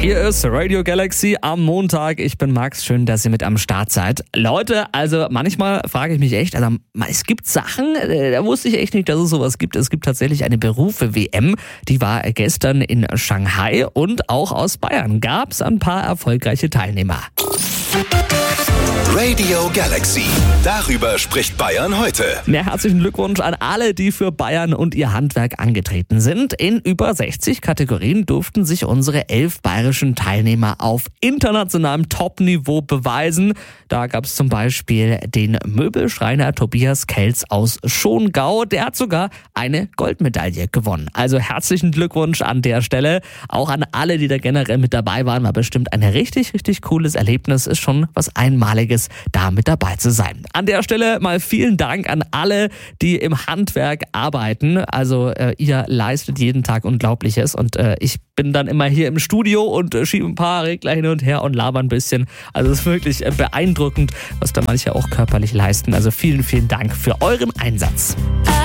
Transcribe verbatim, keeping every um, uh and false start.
Hier ist Radio Galaxy am Montag. Ich bin Max. Schön, dass ihr mit am Start seid. Leute, also manchmal frage ich mich echt, also es gibt Sachen, da wusste ich echt nicht, dass es sowas gibt. Es gibt tatsächlich eine Berufe-W M, die war gestern in Shanghai und auch aus Bayern gab es ein paar erfolgreiche Teilnehmer. Radio Galaxy. Darüber spricht Bayern heute. Mehr herzlichen Glückwunsch an alle, die für Bayern und ihr Handwerk angetreten sind. In über sechzig Kategorien durften sich unsere elf bayerischen Teilnehmer auf internationalem Top-Niveau beweisen. Da gab es zum Beispiel den Möbelschreiner Tobias Kelz aus Schongau. Der hat sogar eine Goldmedaille gewonnen. Also herzlichen Glückwunsch an der Stelle. Auch an alle, die da generell mit dabei waren. War bestimmt ein richtig, richtig cooles Erlebnis. Ist schon was Einmaliges, da mit dabei zu sein. An der Stelle mal vielen Dank an alle, die im Handwerk arbeiten. Also äh, ihr leistet jeden Tag Unglaubliches und äh, ich bin dann immer hier im Studio und äh, schiebe ein paar Regler hin und her und laber ein bisschen. Also es ist wirklich äh, beeindruckend, was da manche auch körperlich leisten. Also vielen, vielen Dank für euren Einsatz.